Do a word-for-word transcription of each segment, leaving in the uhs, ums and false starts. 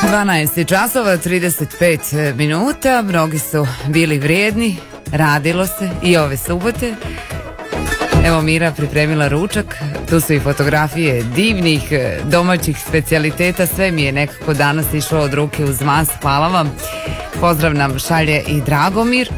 dvanaest časova trideset pet minuta, mnogi su bili vrijedni, radilo se i ove subote. Evo Mira pripremila ručak, tu su i fotografije divnih domaćih specijaliteta, sve mi je nekako danas išlo od ruke uz mas, hvala vam. Pozdrav nam šalje i Dragomir,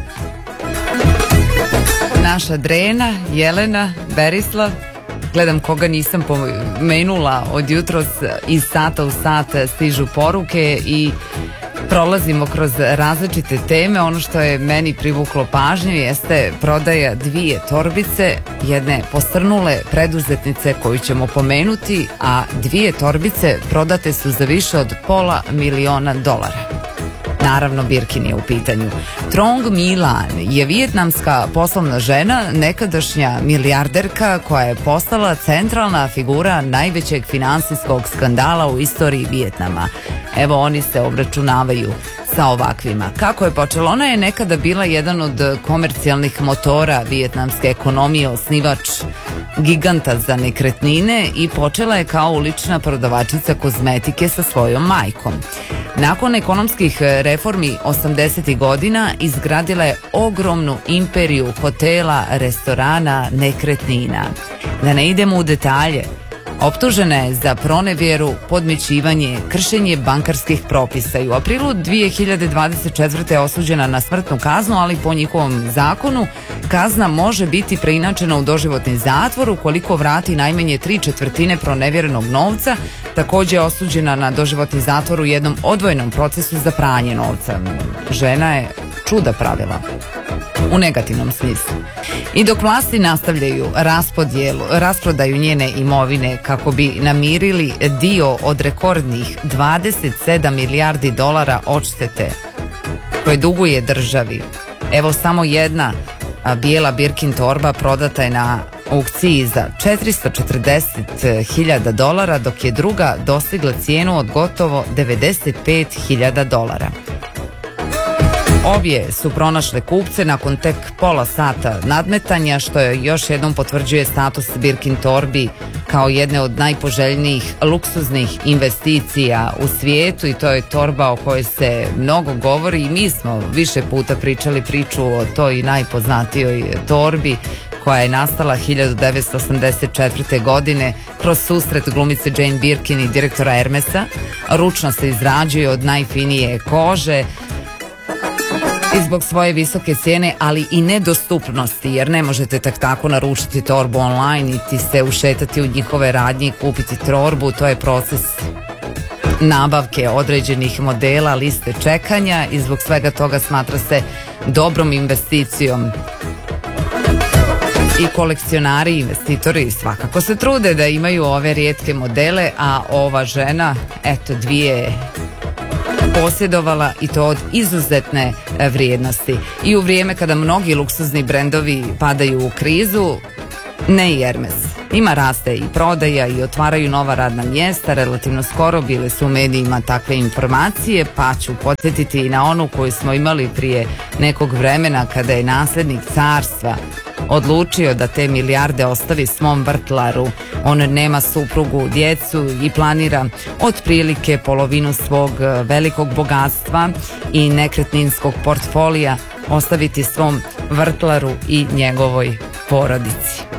naša Drena, Jelena, Berislav. Gledam koga nisam pomenula od jutros, iz sata u sat stižu poruke i prolazimo kroz različite teme. Ono što je meni privuklo pažnju jeste prodaja dvije torbice jedne posrnule preduzetnice koju ćemo pomenuti, a dvije torbice prodate su za više od pola miliona dolara. Naravno, Birkin je u pitanju. Trong My Lan je vijetnamska poslovna žena, nekadašnja milijarderka koja je postala centralna figura najvećeg finansijskog skandala u istoriji Vijetnama. Evo, oni se obračunavaju sa ovakvima. Kako je počelo? Ona je nekada bila jedan od komercijalnih motora vijetnamske ekonomije, osnivač giganta za nekretnine i počela je kao ulična prodavačica kozmetike sa svojom majkom. Nakon ekonomskih reformi osamdesetih godina izgradila je ogromnu imperiju hotela, restorana, nekretnina. Da ne idemo u detalje, optužena je za pronevjeru, podmićivanje, kršenje bankarskih propisa i u aprilu dvije hiljade dvadeset četvrte. je osuđena na smrtnu kaznu, ali po njihovom zakonu kazna može biti preinačena u doživotni zatvor ukoliko vrati najmanje tri četvrtine pronevjerenog novca. Također je osuđena na doživotni zatvor u jednom odvojenom procesu za pranje novca. Žena je čuda pravila. U negativnom smislu. I dok vlasti nastavljaju raspodjelu, rasprodaju njene imovine kako bi namirili dio od rekordnih dvadeset sedam milijardi dolara odštete koje duguje državi. Evo samo jedna bijela Birkin torba prodata je na aukciji za četiristo četrdeset hiljada dolara, dok je druga dostigla cijenu od gotovo devedeset pet hiljada dolara. Obje su pronašle kupce nakon tek pola sata nadmetanja, što je još jednom potvrđuje status Birkin torbi kao jedne od najpoželjnijih luksuznih investicija u svijetu, i to je torba o kojoj se mnogo govori i mi smo više puta pričali priču o toj najpoznatijoj torbi koja je nastala hiljadu devetsto osamdeset četvrte. godine kroz susret glumice Jane Birkin i direktora Hermesa. Ručno se izrađuje od najfinije kože i zbog svoje visoke cijene, ali i nedostupnosti, jer ne možete tak tako naručiti torbu online niti se ušetati u njihove radnje i kupiti torbu. To je proces nabavke određenih modela, liste čekanja i zbog svega toga smatra se dobrom investicijom. I kolekcionari i investitori svakako se trude da imaju ove rijetke modele, a ova žena, eto, dvije posjedovala i to od izuzetne vrijednosti. I u vrijeme kada mnogi luksuzni brendovi padaju u krizu, ne i Hermes. Ima raste i prodaja i otvaraju nova radna mjesta. Relativno skoro bile su u medijima takve informacije, pa ću podsjetiti i na onu koju smo imali prije nekog vremena kada je nasljednik carstva odlučio da te milijarde ostavi svom vrtlaru. On nema suprugu, djecu i planira otprilike polovinu svog velikog bogatstva i nekretninskog portfolija ostaviti svom vrtlaru i njegovoj porodici.